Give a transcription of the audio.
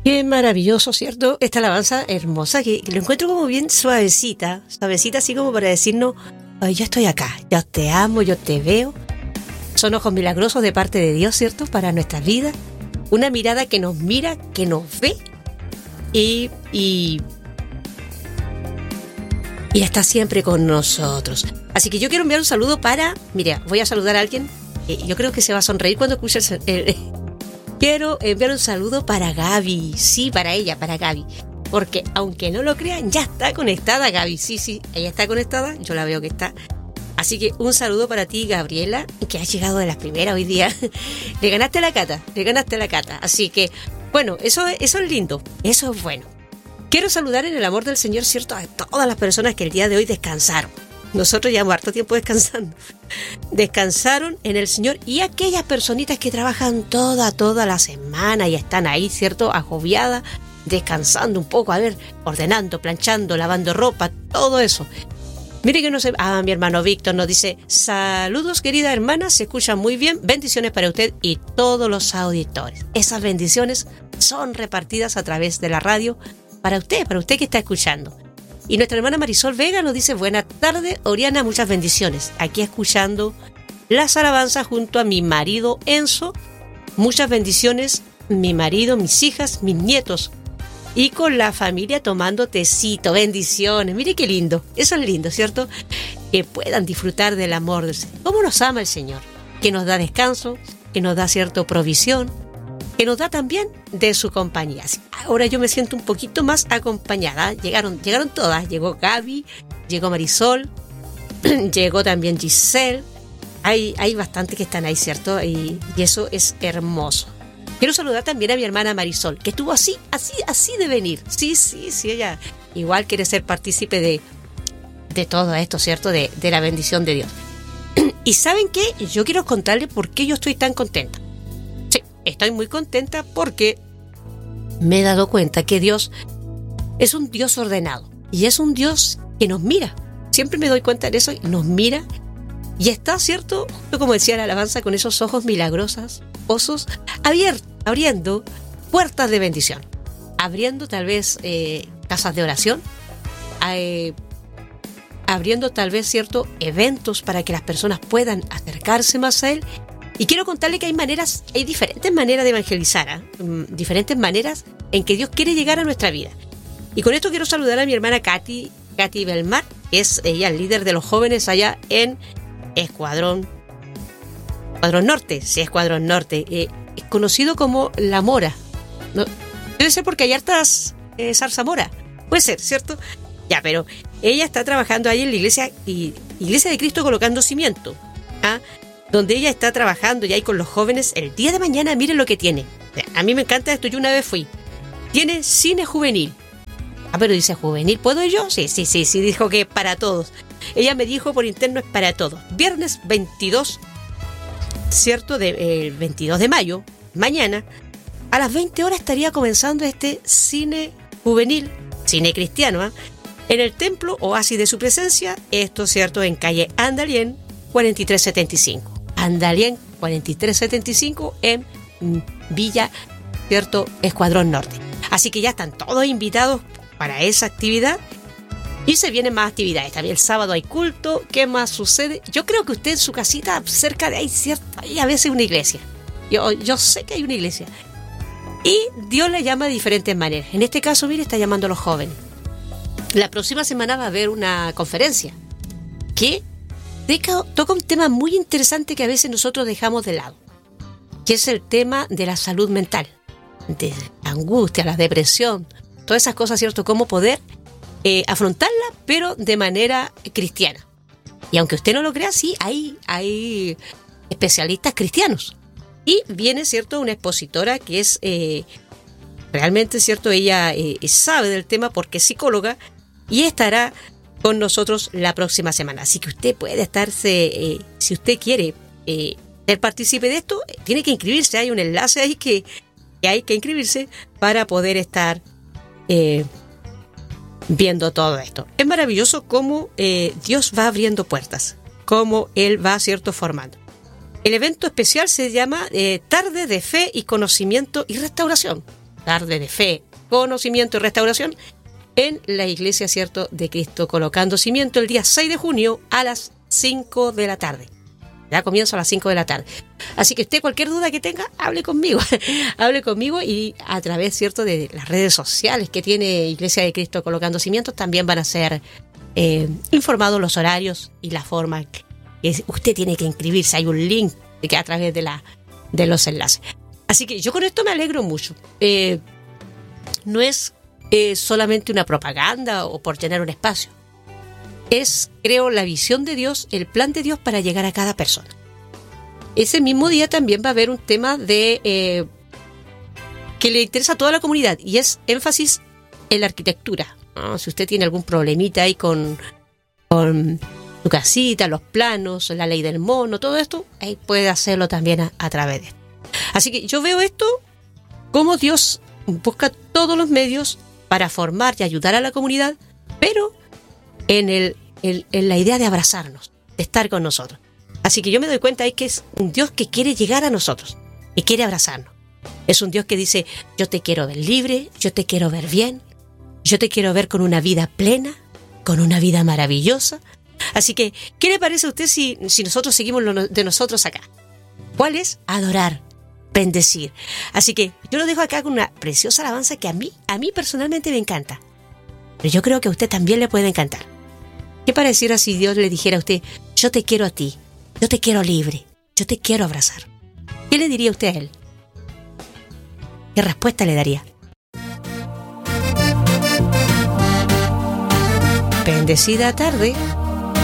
Qué maravilloso, ¿cierto? Esta alabanza hermosa que lo encuentro como bien suavecita, suavecita así como para decirnos, ay, yo estoy acá, yo te amo, yo te veo. Son ojos milagrosos de parte de Dios, ¿cierto? Para nuestras vidas. Una mirada que nos mira, que nos ve y está siempre con nosotros. Así que yo quiero enviar un saludo para... Mira, voy a saludar a alguien. Yo creo que se va a sonreír cuando escuche Quiero enviar un saludo para Gaby. Sí, para ella, para Gaby. Porque aunque no lo crean, ya está conectada Gaby. Sí, ella está conectada. Yo la veo que está. Así que un saludo para ti, Gabriela, que has llegado de las primeras hoy día. Le ganaste la cata. Así que, bueno, eso es lindo. Eso es bueno. Quiero saludar en el amor del Señor, ¿cierto?, a todas las personas que el día de hoy descansaron. Nosotros llevamos harto tiempo descansando. Descansaron en el Señor, y aquellas personitas que trabajan toda la semana y están ahí, ¿cierto?, agobiadas, descansando un poco, a ver, ordenando, planchando, lavando ropa, todo eso. Mire que no sé. Mi hermano Víctor nos dice: saludos, querida hermana, se escucha muy bien, bendiciones para usted y todos los auditores. Esas bendiciones son repartidas a través de la radio para usted que está escuchando. Y nuestra hermana Marisol Vega nos dice: buenas tardes, Oriana, muchas bendiciones. Aquí escuchando las alabanzas junto a mi marido Enzo. Muchas bendiciones, mi marido, mis hijas, mis nietos. Y con la familia tomando tecito. Bendiciones. Mire qué lindo. Eso es lindo, ¿cierto? Que puedan disfrutar del amor del Señor. ¿Cómo nos ama el Señor? Que nos da descanso, que nos da cierta provisión, que nos da también de su compañía. Ahora yo me siento un poquito más acompañada. Llegaron todas. Llegó Gaby, llegó Marisol, llegó también Giselle. Hay bastante que están ahí, ¿cierto? Y eso es hermoso. Quiero saludar también a mi hermana Marisol, que estuvo así de venir. Sí, ella igual quiere ser partícipe de todo esto, ¿cierto? De la bendición de Dios. ¿Y saben qué? Yo quiero contarles por qué yo estoy tan contenta. Sí, estoy muy contenta porque me he dado cuenta que Dios es un Dios ordenado y es un Dios que nos mira. Siempre me doy cuenta de eso, y nos mira y está, ¿cierto? Como decía la alabanza, con esos ojos milagrosos, abriendo puertas de bendición, abriendo tal vez casas de oración, abriendo tal vez, ¿cierto?, eventos para que las personas puedan acercarse más a Él. Y quiero contarle que hay diferentes maneras de evangelizar, diferentes maneras en que Dios quiere llegar a nuestra vida. Y con esto quiero saludar a mi hermana Katy Belmar, que es ella el líder de los jóvenes allá en Escuadrón Norte. Sí, Escuadrón Norte. Es conocido como La Mora. ¿No? Debe ser porque hay hartas zarzamora. Puede ser, ¿cierto? Ya, pero ella está trabajando ahí en la iglesia de Cristo colocando cimiento. Donde ella está trabajando y ahí con los jóvenes. El día de mañana, miren lo que tiene. A mí me encanta esto, yo una vez fui. Tiene cine juvenil. Pero dice juvenil, ¿puedo yo? Sí, dijo que para todos. Ella me dijo por interno, es para todos. Viernes 22, ¿cierto? El 22 de mayo, mañana, a las 20 horas estaría comenzando este cine juvenil, cine cristiano, en el templo Oasis de su presencia. Esto, ¿cierto?, en calle Andalien 4375. Andalien 4375 en Villa, ¿cierto?, Escuadrón Norte. Así que ya están todos invitados para esa actividad. Y se vienen más actividades. También el sábado hay culto. ¿Qué más sucede? Yo creo que usted en su casita, cerca de ahí, ¿cierto?, hay a veces una iglesia. Yo sé que hay una iglesia. Y Dios la llama de diferentes maneras. En este caso, mire, está llamando a los jóvenes. La próxima semana va a haber una conferencia que toca un tema muy interesante que a veces nosotros dejamos de lado, que es el tema de la salud mental, de la angustia, la depresión, todas esas cosas, ¿cierto?, cómo poder afrontarla, pero de manera cristiana. Y aunque usted no lo crea, sí, hay especialistas cristianos. Y viene, ¿cierto?, una expositora que es realmente, ¿cierto?, ella sabe del tema porque es psicóloga y estará con nosotros la próxima semana. Así que usted puede estarse, si usted quiere ser partícipe de esto, tiene que inscribirse. Hay un enlace ahí que hay que inscribirse para poder estar viendo todo esto. Es maravilloso cómo Dios va abriendo puertas, cómo Él va, ¿cierto?, formando. El evento especial se llama Tarde de Fe y Conocimiento y Restauración. tarde de fe, conocimiento y restauración, en la Iglesia, ¿cierto?, de Cristo Colocando Cimiento, el día 6 de junio a las 5 de la tarde. Ya comienzo a las 5 de la tarde. Así que usted, cualquier duda que tenga, hable conmigo. Hable conmigo, y a través, ¿cierto?, de las redes sociales que tiene Iglesia de Cristo Colocando Cimientos, también van a ser informados los horarios y la forma que usted tiene que inscribirse. Hay un link que a través de los enlaces. Así que yo con esto me alegro mucho. No es solamente una propaganda o por llenar un espacio. Es, creo, la visión de Dios, el plan de Dios para llegar a cada persona. Ese mismo día también va a haber un tema que le interesa a toda la comunidad, y es énfasis en la arquitectura, ¿no? Si usted tiene algún problemita ahí con su casita, los planos, la ley del mono, todo esto, ahí puede hacerlo también a través de esto. Así que yo veo esto como Dios busca todos los medios para formar y ayudar a la comunidad, pero en la idea de abrazarnos, de estar con nosotros. Así que yo me doy cuenta de que es un Dios que quiere llegar a nosotros y quiere abrazarnos. Es un Dios que dice: yo te quiero ver libre, yo te quiero ver bien, yo te quiero ver con una vida plena, con una vida maravillosa. Así que, ¿qué le parece a usted si nosotros seguimos lo de nosotros acá? ¿Cuál es? Adorar, bendecir. Así que yo lo dejo acá con una preciosa alabanza que a mí personalmente me encanta, pero yo creo que a usted también le puede encantar. ¿Qué pareciera si Dios le dijera a usted: yo te quiero a ti, yo te quiero libre, yo te quiero abrazar? ¿Qué le diría usted a Él? ¿Qué respuesta le daría? Bendecida tarde.